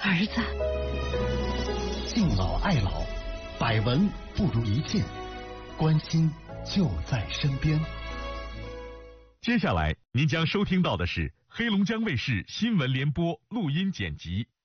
儿子。 敬老爱老，百闻不如一见，关心就在身边。 接下来您将收听到的是黑龙江卫视新闻联播录音剪辑。